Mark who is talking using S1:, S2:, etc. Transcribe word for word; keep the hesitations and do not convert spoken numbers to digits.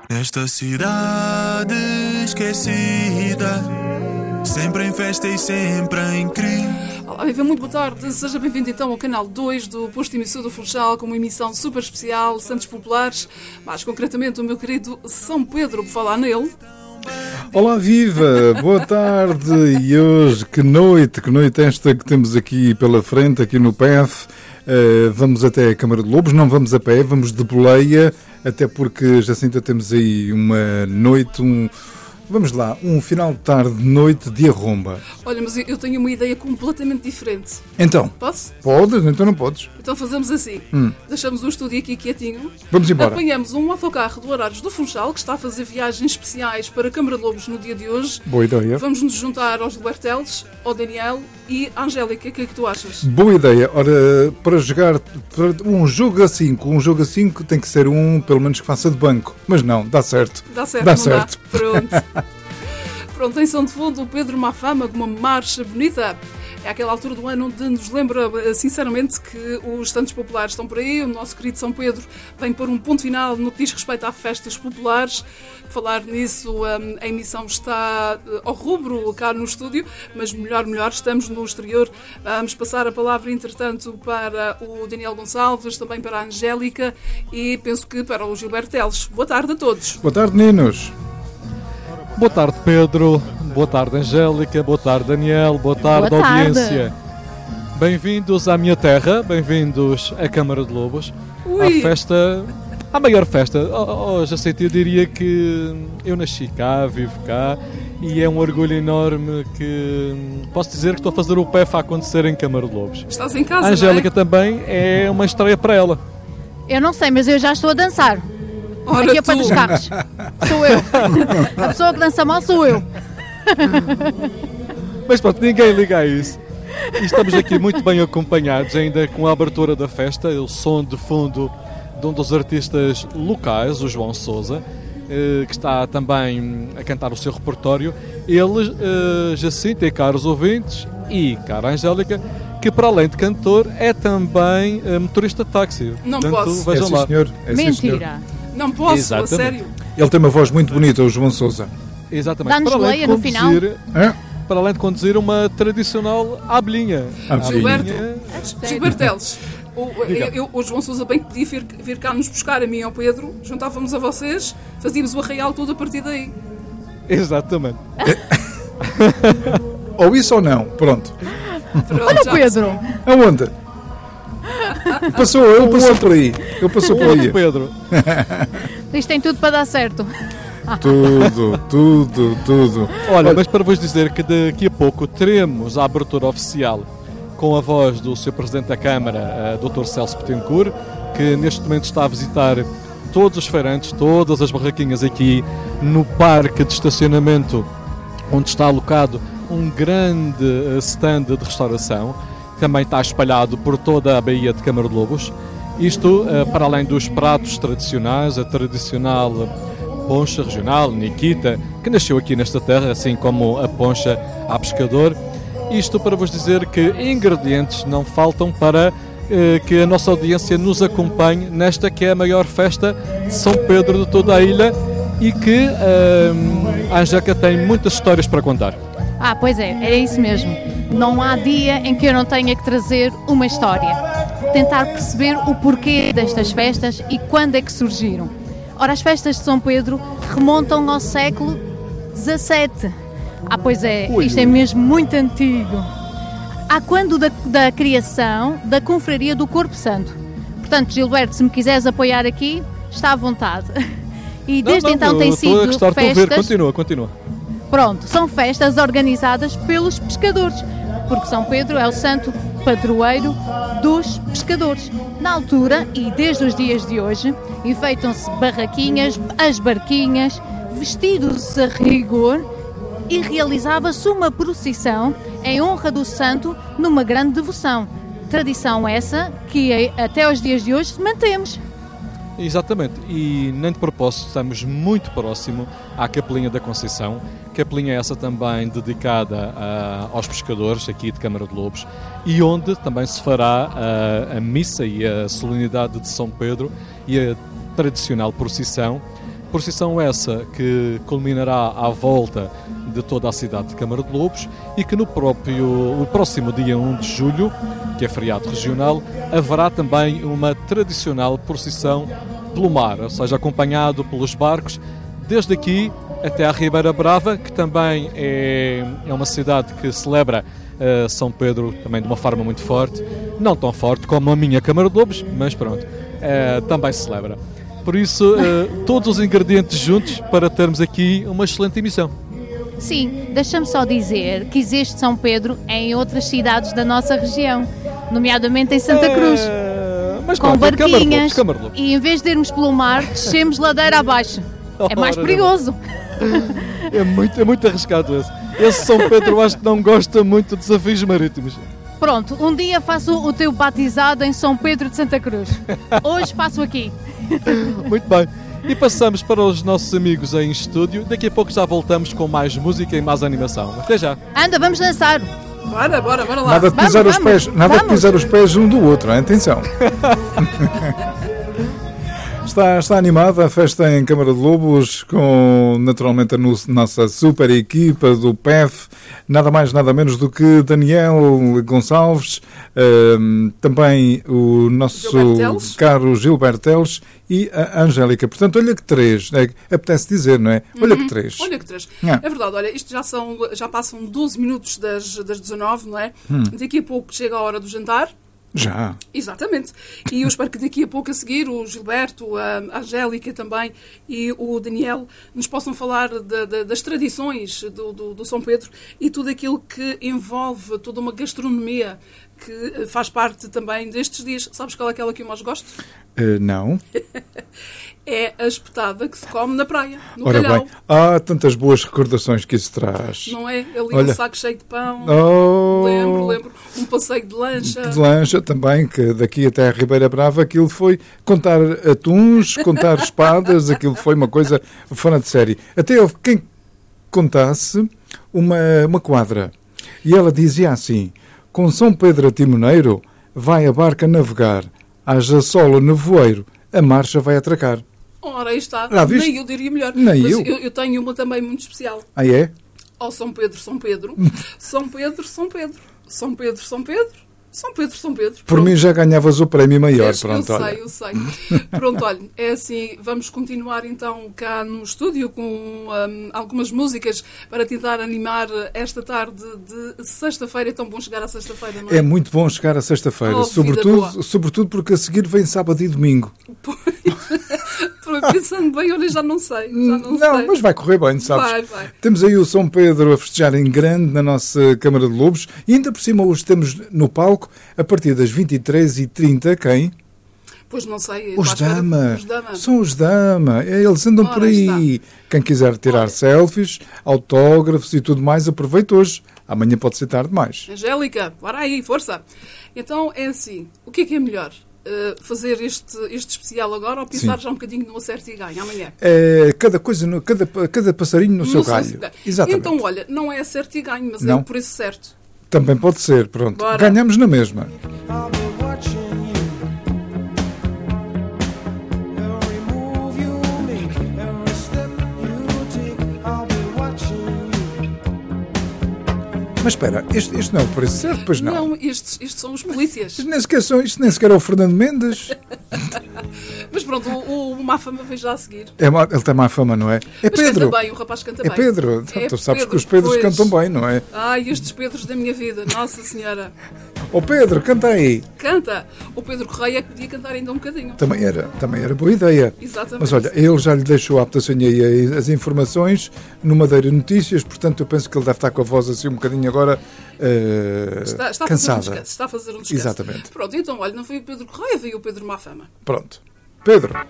S1: Nesta cidade esquecida, sempre em festa e sempre em crime.
S2: Olá, viva, muito boa tarde. Seja bem-vindo então ao canal dois do Posto Emissor do Funchal, com uma emissão super especial, Santos Populares, mais concretamente o meu querido São Pedro, por falar nele.
S3: Olá, viva! Boa tarde! E hoje, que noite, que noite esta que temos aqui pela frente, aqui no P E F. Uh, vamos até a Câmara de Lobos, não vamos a pé, vamos de boleia, até porque, Jacinta, temos aí uma noite, um... Vamos lá, um final de tarde, noite de arromba.
S2: Olha, mas eu tenho uma ideia completamente diferente.
S3: Então?
S2: Posso?
S3: Podes, então não podes.
S2: Então fazemos assim.
S3: Hum.
S2: Deixamos o estúdio aqui quietinho.
S3: Vamos embora.
S2: Apanhamos um autocarro do Horários do Funchal, que está a fazer viagens especiais para a Câmara de Lobos no dia de hoje.
S3: Boa ideia.
S2: Vamos nos juntar aos Gilberto Teles, ao Daniel e à Angélica. O que é que tu achas?
S3: Boa ideia. Ora, para jogar para um jogo a cinco, um jogo a cinco tem que ser um, pelo menos, que faça de banco. Mas não, dá certo.
S2: Dá certo,
S3: dá
S2: não
S3: certo.
S2: Dá? Pronto. Pronto, em som de fundo, o Pedro má fama de uma marcha bonita. É aquela altura do ano onde nos lembra, sinceramente, que os Santos Populares estão por aí. O nosso querido São Pedro vem pôr um ponto final no que diz respeito a festas populares. Falar nisso, a emissão está ao rubro cá no estúdio, mas melhor, melhor, estamos no exterior. Vamos passar a palavra, entretanto, para o Daniel Gonçalves, também para a Angélica e penso que para o Gilberto Teles. Boa tarde a todos.
S3: Boa tarde, meninos.
S4: Boa tarde, Pedro. Boa tarde, Angélica. Boa tarde, Daniel. Boa tarde,
S5: Boa tarde.
S4: audiência. Bem-vindos à minha terra, bem-vindos à Câmara de Lobos,
S2: Ui.
S4: à festa, à maior festa. Oh, oh, já sei, eu diria que eu nasci cá, vivo cá, e é um orgulho enorme que posso dizer que estou a fazer o P E F a acontecer em Câmara de Lobos.
S2: Estás em casa,
S4: A Angélica
S2: não
S4: também é uma estreia para ela.
S5: Eu não sei, mas eu já estou a dançar.
S2: Ora,
S5: Aqui a pé
S2: tu.
S5: dos carros. Sou eu. A pessoa que dança mal sou eu.
S4: Mas pronto, ninguém liga a isso. E estamos aqui muito bem acompanhados, ainda com a abertura da festa, o som de fundo de um dos artistas locais, o João Sousa, que está também a cantar o seu repertório. Ele, Jacinta e caros ouvintes, e cara Angélica, que para além de cantor é também motorista de táxi.
S2: Não
S4: Portanto,
S2: posso.
S4: vejam
S3: é, sim,
S4: lá.
S3: senhor. É, sim, senhor.
S5: Mentira.
S2: Não posso,
S4: Exatamente.
S2: a sério.
S3: Ele tem uma voz muito bonita, o João Sousa.
S4: Exatamente.
S5: Dá-nos
S4: Para além de
S5: boleia no final?
S4: conduzir,
S3: É?
S4: para além de conduzir uma tradicional abelhinha.
S3: Ah,
S2: Gilberto.
S4: Abelhinha.
S2: Gilberto Teles, o, eu, eu- o João Sousa bem que podia vir, vir cá nos buscar, a mim e ao Pedro, juntávamos a vocês, fazíamos o arraial todo a partir daí.
S4: Exatamente.
S3: Ou isso ou não. Pronto.
S2: Pronto,
S5: Olha
S2: já
S5: o Pedro.
S3: Aonde? Passou, ele passou por aí. Ele passou por aí.
S4: Outro Pedro.
S5: Isto tem tudo para dar certo.
S3: Tudo, tudo, tudo.
S4: Olha, mas para vos dizer que daqui a pouco teremos a abertura oficial com a voz do senhor Presidente da Câmara, doutor Celso Betancourt, que neste momento está a visitar todos os feirantes, todas as barraquinhas aqui no parque de estacionamento, onde está alocado um grande eh, stand de restauração, que também está espalhado por toda a Baía de Câmara de Lobos. Isto, eh, para além dos pratos tradicionais, a tradicional poncha regional, Nikita, que nasceu aqui nesta terra, assim como a poncha à pescador. Isto para vos dizer que ingredientes não faltam para eh, que a nossa audiência nos acompanhe nesta que é a maior festa de São Pedro de toda a ilha e que eh, a Angélica tem muitas histórias para contar.
S5: Ah, pois é, era isso mesmo. Não há dia em que eu não tenha que trazer uma história. Tentar perceber o porquê destas festas e quando é que surgiram. Ora, as festas de São Pedro remontam ao século dezassete. Ah, pois é,
S4: Ui,
S5: isto é
S4: ui.
S5: mesmo muito antigo. Há quando da, da criação da Confraria do Corpo Santo. Portanto, Gilberto, se me quiseres apoiar aqui, está à vontade. E desde
S4: Não, não,
S5: então tem
S4: estou a
S5: sido
S4: gostar de ouvir.
S5: festas...
S4: Continua, continua.
S5: Pronto, são festas organizadas pelos pescadores, porque São Pedro é o santo padroeiro dos pescadores. Na altura, e desde os dias de hoje, enfeitam-se barraquinhas, as barquinhas, vestidos a rigor, e realizava-se uma procissão em honra do santo numa grande devoção. Tradição essa que até aos dias de hoje mantemos.
S4: Exatamente, e nem de propósito estamos muito próximo à Capelinha da Conceição, capelinha essa também dedicada a, aos pescadores aqui de Câmara de Lobos, e onde também se fará a, a missa e a solenidade de São Pedro e a tradicional procissão Procissão essa que culminará à volta de toda a cidade de Câmara de Lobos e que no próprio, o próximo dia um de julho, que é feriado regional, haverá também uma tradicional procissão pelo mar, ou seja, acompanhado pelos barcos, desde aqui até à Ribeira Brava, que também é, é uma cidade que celebra uh, São Pedro também de uma forma muito forte, não tão forte como a minha Câmara de Lobos, mas pronto, uh, também se celebra. Por isso, uh, todos os ingredientes juntos para termos aqui uma excelente emissão.
S5: Sim, deixa-me só dizer que existe São Pedro em outras cidades da nossa região, nomeadamente em Santa Cruz,
S4: uh, mas
S5: com
S4: pronto,
S5: barquinhas,
S4: Câmara de Lobos.
S5: E em vez de irmos pelo mar, descemos ladeira abaixo. É mais perigoso.
S4: É muito, é muito arriscado esse. Esse São Pedro eu acho que não gosta muito de desafios marítimos.
S5: Pronto, um dia faço o teu batizado em São Pedro de Santa Cruz. Hoje faço aqui.
S4: Muito bem. E passamos para os nossos amigos em estúdio. Daqui a pouco já voltamos com mais música e mais animação. Até já.
S5: Anda, vamos dançar.
S2: Bora, bora, bora lá.
S3: Nada de pisar
S5: Vamos,
S3: os
S5: vamos,
S3: pés, nada de
S5: vamos.
S3: pisar os pés um do outro, hein? Atenção. Está, está animada a festa em Câmara de Lobos, com naturalmente a no- nossa super equipa do P E F, nada mais nada menos do que Daniel Gonçalves, ehm, também o nosso
S2: Gilberto Teles.
S3: caro Gilberto Teles e a Angélica. Portanto, olha que três, é, apetece dizer, não é? Olha que três.
S2: Olha que três.
S3: É.
S2: É verdade, olha, isto já, são, já passam doze minutos das, das dezanove, não é?
S3: Hum.
S2: Daqui a pouco chega a hora do jantar.
S3: Já.
S2: Exatamente. E eu espero que daqui a pouco a seguir o Gilberto, a Angélica também e o Daniel nos possam falar de, de, das tradições do, do, do São Pedro e tudo aquilo que envolve toda uma gastronomia que faz parte também destes dias. Sabes qual é aquela que eu mais gosto?
S3: Eh, não.
S2: É a espetada que se come na praia, no
S3: Ora
S2: calhau.
S3: bem, há tantas boas recordações que isso traz.
S2: Não é? Ali
S3: Olha.
S2: um saco cheio de pão.
S3: Oh,
S2: Lembro, lembro. Um passeio de lancha.
S3: de lancha também, que daqui até a Ribeira Brava aquilo foi contar atuns, contar espadas, aquilo foi uma coisa fora de série. Até houve quem contasse uma, uma quadra. E ela dizia assim: com São Pedro a timoneiro, vai a barca navegar, haja sol o nevoeiro, a marcha vai atracar.
S2: Ora, aí está.
S3: Já viste?
S2: Nem eu diria melhor.
S3: Nem
S2: Mas
S3: eu.
S2: eu. eu tenho uma também muito especial.
S3: Ah, é?
S2: Ó São Pedro, São Pedro. São Pedro, São Pedro. São Pedro, São Pedro. São Pedro, São Pedro.
S3: Por
S2: Pronto.
S3: mim já ganhavas o prémio maior.
S2: Vês?
S3: Pronto,
S2: eu
S3: olha.
S2: sei, eu sei. Pronto, olha, é assim, vamos continuar então cá no estúdio com hum, algumas músicas para tentar animar esta tarde de sexta-feira. É tão bom chegar à sexta-feira, não é?
S3: É muito bom chegar à sexta-feira,
S2: Oh, vida
S3: sobretudo,
S2: boa.
S3: sobretudo porque a seguir vem sábado e domingo.
S2: Pois, pensando bem, olha, já não sei. Já não, sei.
S3: mas vai correr bem, sabes?
S2: Vai, vai.
S3: Temos aí o São Pedro a festejar em grande na nossa Câmara de Lobos e ainda por cima hoje temos no palco, a partir das vinte e três e trinta, quem?
S2: Pois não sei.
S3: Os
S2: estou à espera-
S3: Dama.
S2: Os Dama.
S3: São os Dama. É, eles andam
S2: Ora,
S3: por aí. Quem quiser tirar
S2: Olha.
S3: selfies, autógrafos e tudo mais, aproveita hoje. Amanhã pode ser tarde demais.
S2: Angélica, bora aí, força. Então é assim, o que é que é melhor? Uh, fazer este, este especial agora ou pensar
S3: Sim.
S2: já um bocadinho no acerto e ganho amanhã?
S3: É, cada coisa, no- cada, cada passarinho no, seu
S2: Não sei
S3: galho.
S2: se ganho.
S3: Exatamente.
S2: Então, olha, não é acerto e ganho, mas
S3: Não.
S2: é o preço certo.
S3: Também pode ser, pronto.
S2: Bora.
S3: Ganhamos na mesma.
S6: I'll be watching you. Every move you make, every step you take, I'll be watching you.
S3: Mas espera, este, este não é o preço certo, pois não.
S2: Não, estes, estes são os polícias.
S3: Isto nem sequer, são, isto nem sequer é o Fernando Mendes.
S2: Mas pronto, o, o Má Fama veio já a seguir.
S3: É, má- ele tem má fama, não é? É
S2: Mas
S3: Pedro.
S2: canta bem, o rapaz canta
S3: É
S2: bem.
S3: Pedro.
S2: É
S3: Tu sabes
S2: Pedro,
S3: que os Pedros
S2: pois.
S3: cantam bem, não é?
S2: Ai, estes Pedros da minha vida, Nossa Senhora.
S3: Ó Pedro, canta aí.
S2: Canta. O Pedro Correia que podia cantar ainda um bocadinho.
S3: Também era, também era boa ideia.
S2: Exatamente.
S3: Mas olha, ele já lhe deixou apto a sonhar aí as informações no Madeira Notícias, portanto eu penso que ele deve estar com a voz assim um bocadinho agora eh,
S2: Está, está, a fazer um
S3: cansada.
S2: descanso, está a fazer um descanso.
S3: Exatamente.
S2: Pronto, então, olha, não foi o Pedro Correia, veio o Pedro Má Fama.
S3: Pronto. Pedro.